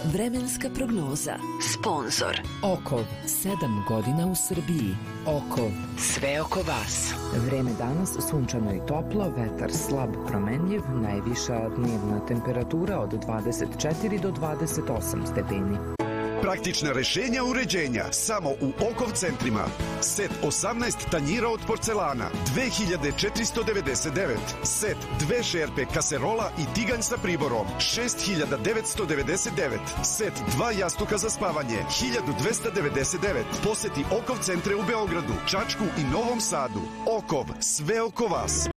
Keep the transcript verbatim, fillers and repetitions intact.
Vremenska prognoza. Sponzor Okov, sedam godina u Srbiji. Okov, sve oko vas. Vreme danas sunčano i toplo, vetar slab promenljiv, najviša dnevna temperatura od dvadeset četiri do dvadeset osam stepeni. Praktična rešenja uređenja samo u Okov centrima. Set osamnaest tanjira od porcelana dve hiljade četiristo devedeset devet. Set dve šerpe kaserola i tiganj sa priborom šest hiljada devetsto devedeset devet. Set dva jastuka za spavanje hiljadu dvesta devedeset devet. Poseti Okov centre u Beogradu, Čačku i Novom Sadu. Okov, sve oko vas.